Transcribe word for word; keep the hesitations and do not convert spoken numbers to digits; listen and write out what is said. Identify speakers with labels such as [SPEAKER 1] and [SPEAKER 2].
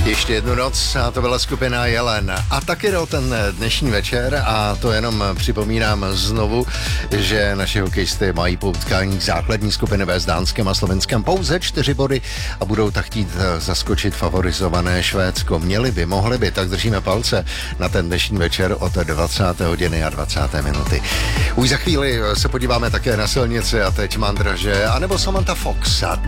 [SPEAKER 1] Ještě jednu noc a to byla skupina Jelen. A taky do ten dnešní večer a to jenom připomínám znovu, že naši hokejisty mají po utkání základní skupiny ve s Dánskem a Slovenskem pouze čtyři body a budou tak chtít zaskočit favorizované Švédsko. Měli by, mohli by, tak držíme palce na ten dnešní večer od dvacáté hodiny a dvacáté minuty. Už za chvíli se podíváme také na silnici a teď Mandraže, anebo Samantha Fox. A